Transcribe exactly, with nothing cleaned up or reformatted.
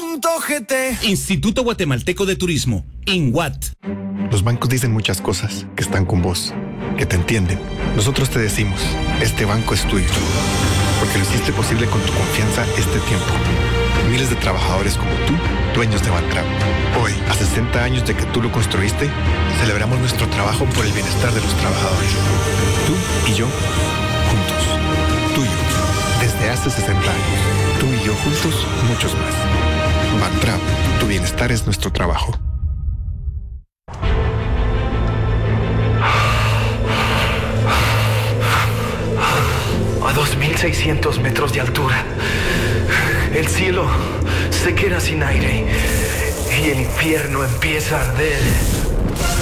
punto G T. Instituto Guatemalteco de Turismo, INGUAT. Los bancos dicen muchas cosas que están con vos, que te entienden. Nosotros te decimos, este banco es tuyo, porque lo hiciste posible con tu confianza este tiempo. Miles de trabajadores como tú, dueños de Bantrap. Hoy, a sesenta años de que tú lo construiste, celebramos nuestro trabajo por el bienestar de los trabajadores. Tú y yo, juntos. Tuyo, desde hace sesenta años. Tú y yo juntos, muchos más. Bantrap, tu bienestar es nuestro trabajo. A dos mil seiscientos metros de altura, el cielo se queda sin aire y el infierno empieza a arder.